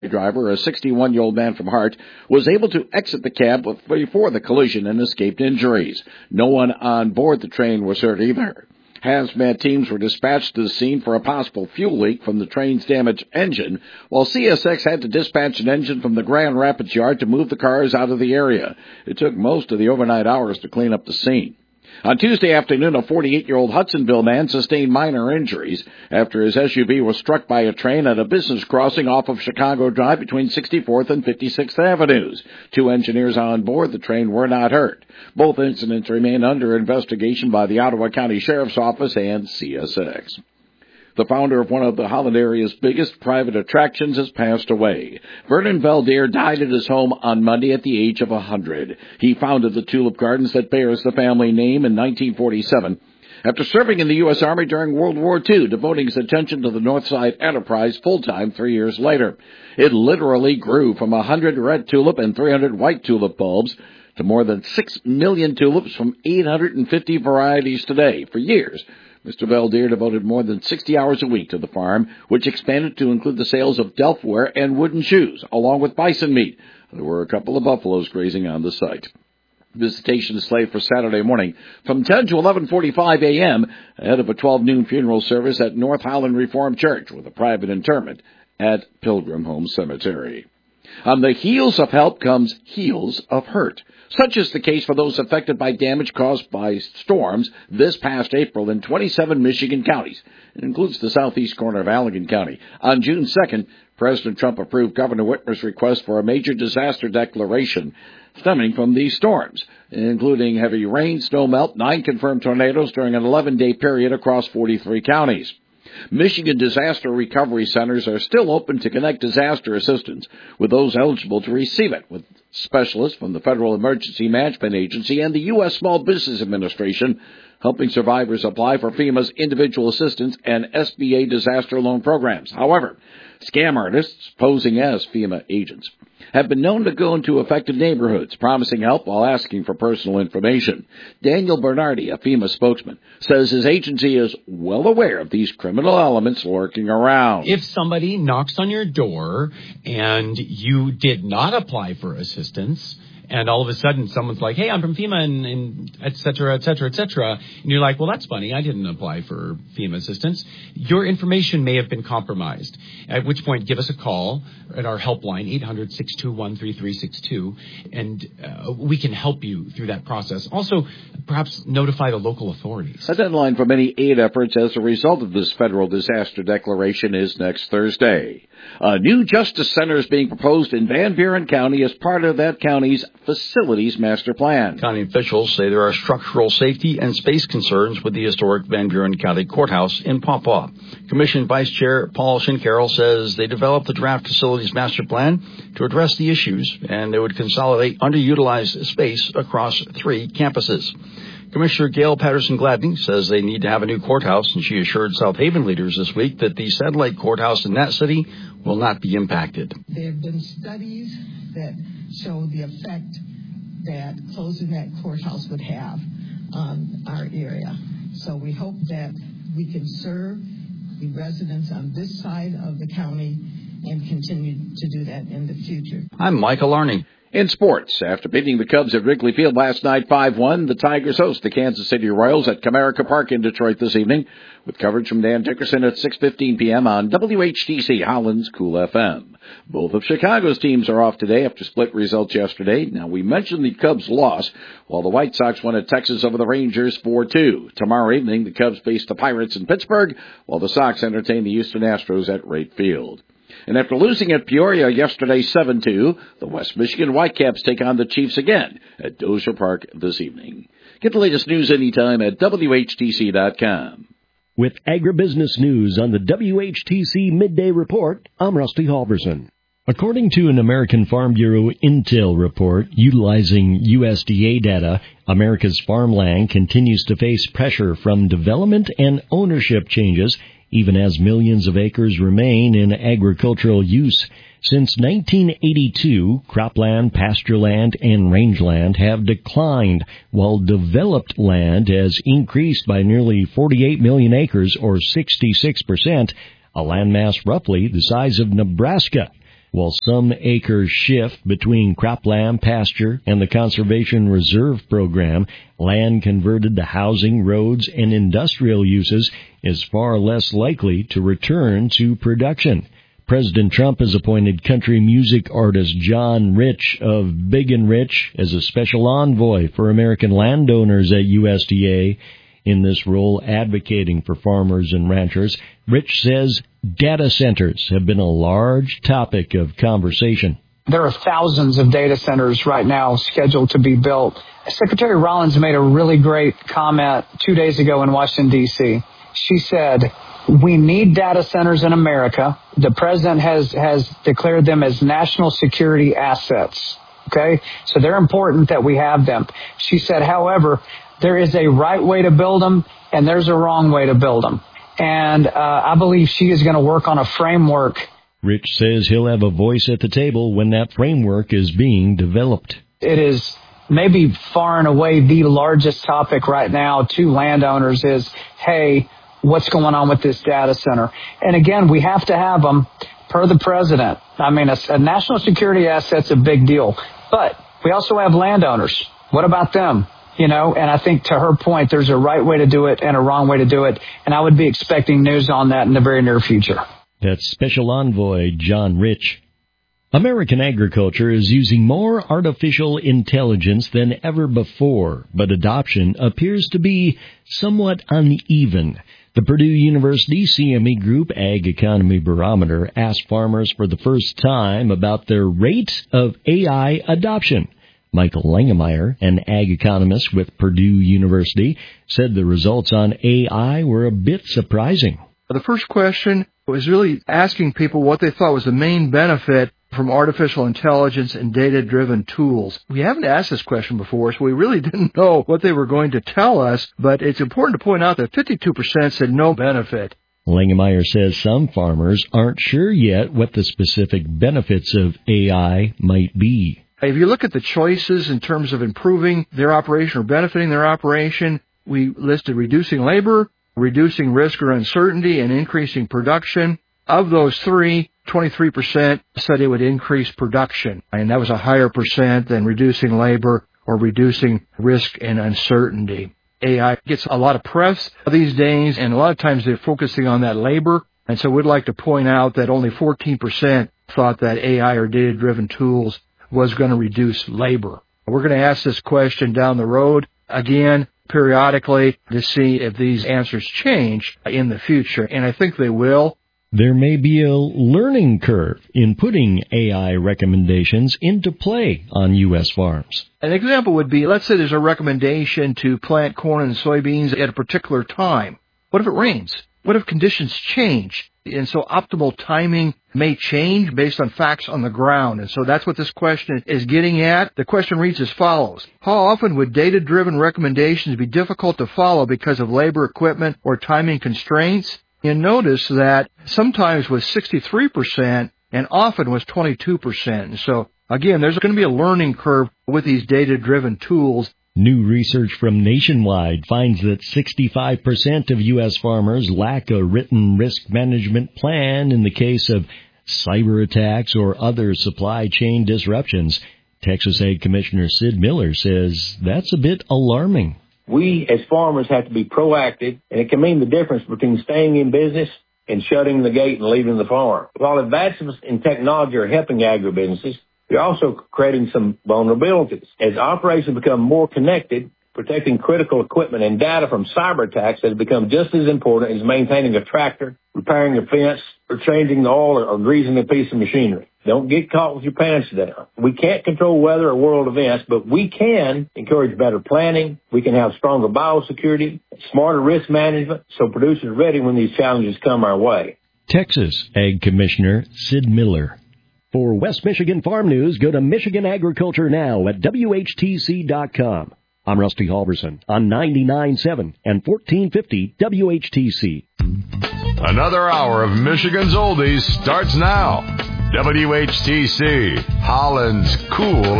driver, a 61-year-old man from Hart, was able to exit the cab before the collision and escaped injuries. No one on board the train was hurt either. Hazmat teams were dispatched to the scene for a possible fuel leak from the train's damaged engine, while CSX had to dispatch an engine from the Grand Rapids yard to move the cars out of the area. It took most of the overnight hours to clean up the scene. On Tuesday afternoon, a 48-year-old Hudsonville man sustained minor injuries after his SUV was struck by a train at a business crossing off of Chicago Drive between 64th and 56th Avenues. 2 engineers on board the train were not hurt. Both incidents remain under investigation by the Ottawa County Sheriff's Office and CSX. The founder of one of the Holland area's biggest private attractions has passed away. Vernon Valdir died at his home on Monday at the age of 100. He founded the Tulip Gardens that bears the family name in 1947. After serving in the U.S. Army during World War II, devoting his attention to the Northside Enterprise full-time 3 years later. It literally grew from 100 red tulip and 300 white tulip bulbs to more than 6 million tulips from 850 varieties today. For years, Mr. Valdir devoted more than 60 hours a week to the farm, which expanded to include the sales of delfware and wooden shoes, along with bison meat. There were a couple of buffaloes grazing on the site. Visitation is slated for Saturday morning from 10 to 11:45 a.m. ahead of a 12 noon funeral service at North Highland Reformed Church with a private interment at Pilgrim Home Cemetery. On the heels of help comes heels of hurt. Such is the case for those affected by damage caused by storms this past April in 27 Michigan counties. It includes the southeast corner of Allegan County. On June 2nd, President Trump approved Governor Whitmer's request for a major disaster declaration stemming from these storms, including heavy rain, snow melt, 9 confirmed tornadoes during an 11-day period across 43 counties. Michigan disaster recovery centers are still open to connect disaster assistance with those eligible to receive it, with specialists from the Federal Emergency Management Agency and the U.S. Small Business Administration helping survivors apply for FEMA's individual assistance and SBA disaster loan programs. However, scam artists posing as FEMA agents have been known to go into affected neighborhoods, promising help while asking for personal information. Daniel Bernardi, a FEMA spokesman, says his agency is well aware of these criminal elements lurking around. If somebody knocks on your door and you did not apply for assistance, and all of a sudden someone's like, hey, I'm from FEMA, and et cetera, et cetera, et cetera. And you're like, well, that's funny. I didn't apply for FEMA assistance. Your information may have been compromised, at which point give us a call at our helpline, 800-621-3362, and we can help you through that process. Also, perhaps notify the local authorities. A deadline for many aid efforts as a result of this federal disaster declaration is next Thursday. A new justice center is being proposed in Van Buren County as part of that county's facilities master plan. County officials say there are structural safety and space concerns with the historic Van Buren County Courthouse in Pawpaw. Commission Vice Chair Paul Shincarroll says they developed the draft facilities master plan to address the issues, and they would consolidate underutilized space across 3 campuses. Commissioner Gail Patterson-Gladney says they need to have a new courthouse, and she assured South Haven leaders this week that the satellite courthouse in that city will not be impacted. There have been studies that show the effect that closing that courthouse would have on our area. So we hope that we can serve the residents on this side of the county and continue to do that in the future. I'm Michael Arning. In sports, after beating the Cubs at Wrigley Field last night 5-1, the Tigers host the Kansas City Royals at Comerica Park in Detroit this evening, with coverage from Dan Dickerson at 6:15 p.m. on WHTC Holland's Cool FM. Both of Chicago's teams are off today after split results yesterday. Now, we mentioned the Cubs' loss, while the White Sox won at Texas over the Rangers 4-2. Tomorrow evening, the Cubs face the Pirates in Pittsburgh, while the Sox entertain the Houston Astros at Wright Field. And after losing at Peoria yesterday 7-2, the West Michigan Whitecaps take on the Chiefs again at Dozier Park this evening. Get the latest news anytime at WHTC.com. With agribusiness news on the WHTC Midday Report, I'm Rusty Halverson. According to an American Farm Bureau Intel report utilizing USDA data, America's farmland continues to face pressure from development and ownership changes, even as millions of acres remain in agricultural use. Since 1982, cropland, pasture land, and rangeland have declined, while developed land has increased by nearly 48 million acres, or 66%, a landmass roughly the size of Nebraska. While some acres shift between cropland, pasture, and the Conservation Reserve Program, land converted to housing, roads, and industrial uses is far less likely to return to production. President Trump has appointed country music artist John Rich of Big and Rich as a special envoy for American landowners at USDA. In this role, advocating for farmers and ranchers, Rich says data centers have been a large topic of conversation. There are thousands of data centers right now scheduled to be built. Secretary Rollins made a really great comment 2 days ago in Washington, D.C. She said, we need data centers in America. The president has declared them as national security assets. Okay? So they're important that we have them. She said, however, there is a right way to build them, and there's a wrong way to build them. And I believe she is going to work on a framework. Rich says he'll have a voice at the table when that framework is being developed. It is maybe far and away the largest topic right now to landowners is, hey, what's going on with this data center? And again, we have to have them per the president. I mean, a national security asset's a big deal. But we also have landowners. What about them? You know, and I think to her point, there's a right way to do it and a wrong way to do it. And I would be expecting news on that in the very near future. That's Special Envoy John Rich. American agriculture is using more artificial intelligence than ever before, but adoption appears to be somewhat uneven. The Purdue University CME Group Ag Economy Barometer asked farmers for the first time about their rate of AI adoption. Michael Langemeyer, an ag economist with Purdue University, said the results on AI were a bit surprising. The first question was really asking people what they thought was the main benefit from artificial intelligence and data-driven tools. We haven't asked this question before, so we really didn't know what they were going to tell us, but it's important to point out that 52% said no benefit. Langemeyer says some farmers aren't sure yet what the specific benefits of AI might be. If you look at the choices in terms of improving their operation or benefiting their operation, we listed reducing labor, reducing risk or uncertainty, and increasing production. Of those three, 23% said it would increase production, and that was a higher percent than reducing labor or reducing risk and uncertainty. AI gets a lot of press these days, and a lot of times they're focusing on that labor, and so we'd like to point out that only 14% thought that AI or data-driven tools was going to reduce labor. We're going to ask this question down the road again, periodically, to see if these answers change in the future, and I think they will. There may be a learning curve in putting AI recommendations into play on U.S. farms. An example would be, let's say there's a recommendation to plant corn and soybeans at a particular time. What if it rains? What if conditions change? And so optimal timing may change based on facts on the ground. And so that's what this question is getting at. The question reads as follows. How often would data-driven recommendations be difficult to follow because of labor, equipment, or timing constraints? You notice that sometimes was 63% and often was 22%. And so, again, there's going to be a learning curve with these data-driven tools. New research from Nationwide finds that 65% of U.S. farmers lack a written risk management plan in the case of cyber attacks or other supply chain disruptions. Texas Ag Commissioner Sid Miller says that's a bit alarming. We as farmers have to be proactive, and it can mean the difference between staying in business and shutting the gate and leaving the farm. While advancements in technology are helping agribusinesses, they're also creating some vulnerabilities. As operations become more connected, protecting critical equipment and data from cyber attacks has become just as important as maintaining a tractor, repairing a fence, or changing the oil or greasing a piece of machinery. Don't get caught with your pants down. We can't control weather or world events, but we can encourage better planning. We can have stronger biosecurity, smarter risk management, so producers are ready when these challenges come our way. Texas Ag Commissioner Sid Miller. For West Michigan Farm News, go to Michigan Agriculture Now at WHTC.com. I'm Rusty Halverson on 99.7 and 1450 WHTC. Another hour of Michigan's Oldies starts now. WHTC, Holland's cool